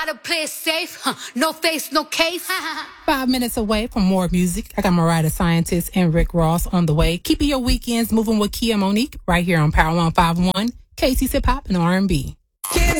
Gotta play it safe, no face, no case. 5 minutes away from more music. I got Mariah the Scientist and Rick Ross on the way. Keeping your weekends moving with Kia Monique right here on Power 151, Casey's Hip Hop and R&B. Kids